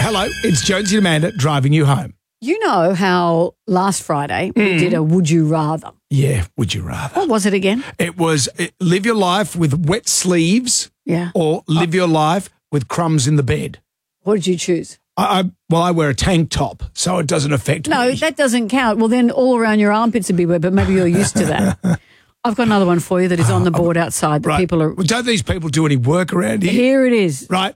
Hello, it's Jonesy and Amanda driving you home. You know how last Friday we did a Would You Rather? Yeah, would you rather? What was it again? It was live your life with wet sleeves or live your life with crumbs in the bed. What did you choose? I wear a tank top, so it doesn't affect me. No, that doesn't count. Well, then all around your armpits would be wet, but maybe you're used to that. I've got another one for you that is on the board outside. That people are. Well, don't these people do any work around here? Here it is. Right.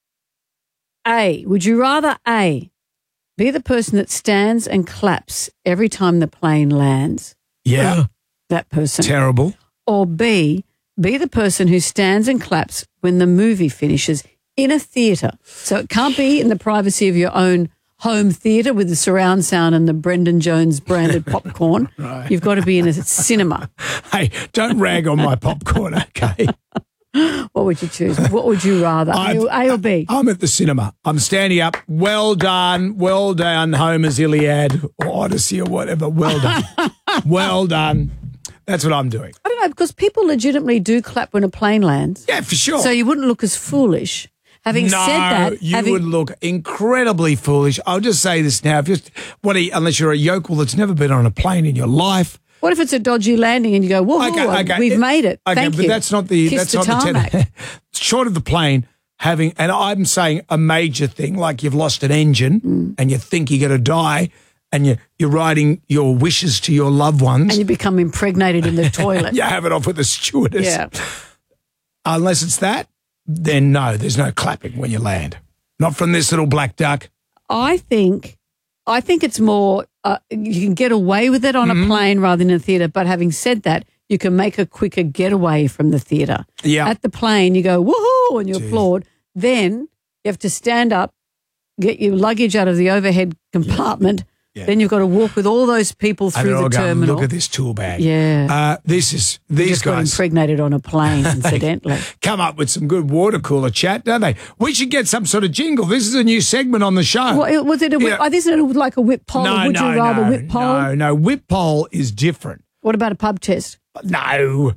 A, would you rather A, be the person that stands and claps every time the plane lands? Yeah. That person. Terrible. Or B, be the person who stands and claps when the movie finishes in a theatre. So it can't be in the privacy of your own home theatre with the surround sound and the Brendan Jones branded popcorn. Right. You've got to be in a cinema. Hey, don't rag on my popcorn, okay? What would you choose? What would you rather? A or B? I'm at the cinema. I'm standing up. Well done, Homer's Iliad or Odyssey or whatever. Well done. Well done. That's what I'm doing. I don't know, because people legitimately do clap when a plane lands. Yeah, for sure. So you wouldn't look as foolish. Having said that, you would look incredibly foolish. I'll just say this now. Unless you're a yokel that's never been on a plane in your life. What if it's a dodgy landing and you go, whoa, we've made it. Okay, Thank but you. that's not the tarmac. Short of the plane having, and I'm saying a major thing, like you've lost an engine and you think you're going to die and you're writing your wishes to your loved ones. And you become impregnated in the toilet. You have it off with the stewardess. Yeah. Unless it's that, then no, there's no clapping when you land. Not from this little black duck. I think it's more you can get away with it on a plane rather than a theatre. But having said that, you can make a quicker getaway from the theatre. Yeah. At the plane, you go, woohoo, and you applaud. Then you have to stand up, get your luggage out of the overhead compartment. Yeah. Then you've got to walk with all those people through the terminal. Look at this tool bag. Yeah. These guys got impregnated on a plane, incidentally. Come up with some good water cooler chat, don't they? We should get some sort of jingle. This is a new segment on the show. Well, was it isn't it like a whip poll? No, Would you rather whip poll? No, whip poll is different. What about a pub test? No,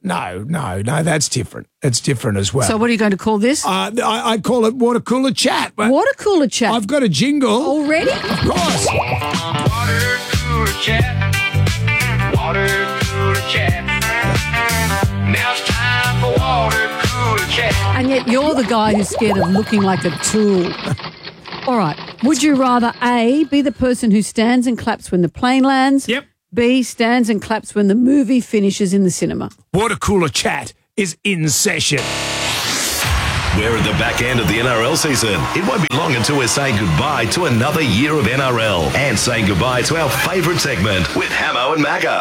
that's different. It's different as well. So what are you going to call this? I call it water cooler chat. Water cooler chat? I've got a jingle. Already? Of course. Water cooler chat. Water cooler chat. Now it's time for water cooler chat. And yet you're the guy who's scared of looking like a tool. All right. Would you rather A, be the person who stands and claps when the plane lands? Yep. B, stands and claps when the movie finishes in the cinema? Water cooler chat is in session. We're at the back end of the NRL season. It won't be long until we're saying goodbye to another year of NRL and saying goodbye to our favourite segment with Hamo and Macca.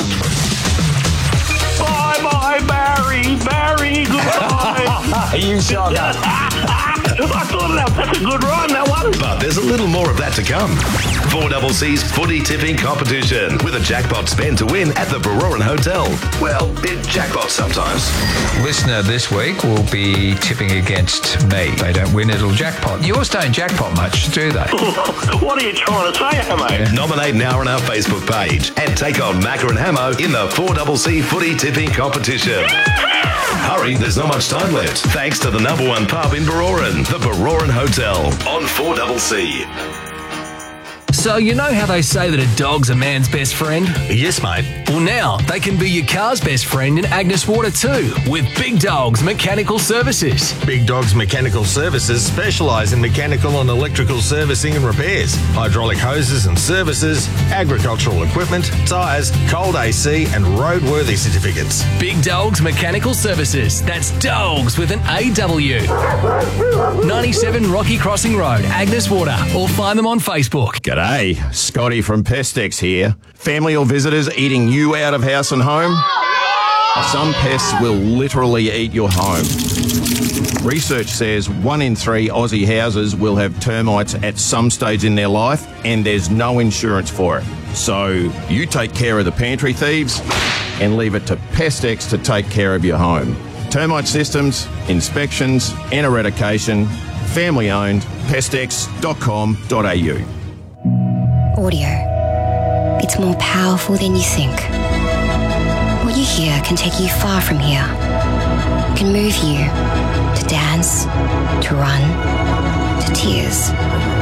Bye-bye, Barry, goodbye. You shocker. I thought that's a good rhyme, that one. But there's a little more of that to come. 4CC's footy tipping competition with a jackpot spend to win at the Baroran Hotel. Well, it jackpots sometimes. Listener this week will be tipping against me. They don't win, it'll jackpot. Yours don't jackpot much, do they? What are you trying to say, Hamo? Nominate now on our Facebook page and take on Macca and Hamo in the 4CC footy tipping competition. Hurry, there's not much time left. Thanks to the #1 pub in Baroran, the Baroran Hotel on 4CC. So you know how they say that a dog's a man's best friend? Yes, mate. Well, now they can be your car's best friend in Agnes Water too with Big Dogs Mechanical Services. Big Dogs Mechanical Services specialise in mechanical and electrical servicing and repairs, hydraulic hoses and services, agricultural equipment, tyres, cold AC and roadworthy certificates. Big Dogs Mechanical Services. That's dogs with an AW. 97 Rocky Crossing Road, Agnes Water, or find them on Facebook. G'day, Scotty from Pestex here. Family or visitors eating you out of house and home? Some pests will literally eat your home. Research says 1 in 3 Aussie houses will have termites at some stage in their life, and there's no insurance for it. So you take care of the pantry thieves and leave it to Pestex to take care of your home. Termite systems, inspections and eradication. Family owned. Pestex.com.au. Audio. It's more powerful than you think. What you hear can take you far from here. It can move you to dance, to run, to tears.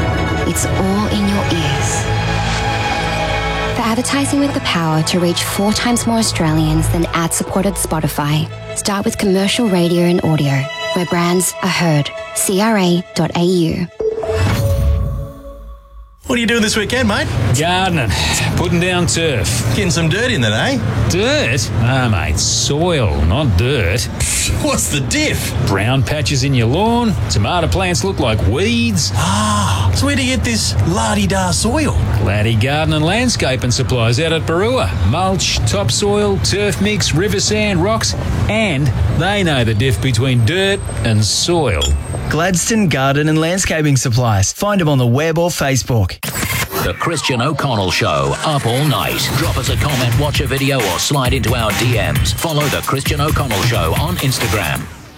It's all in your ears. For advertising with the power to reach 4 times more Australians than ad-supported Spotify, start with commercial radio and audio, where brands are heard. CRA.au. What are you doing this weekend, mate? Gardening. Putting down turf. Getting some dirt in that, eh? Dirt? Ah, mate, soil, not dirt. What's the diff? Brown patches in your lawn. Tomato plants look like weeds. Ah, so where do you get this la-di-da soil? Laddie Garden and Landscaping Supplies out at Barua. Mulch, topsoil, turf mix, river sand, rocks, and they know the diff between dirt and soil. Gladstone Garden and Landscaping Supplies. Find them on the web or Facebook. The Christian O'Connell Show, up all night. Drop us a comment, watch a video, or slide into our DMs. Follow The Christian O'Connell Show on Instagram.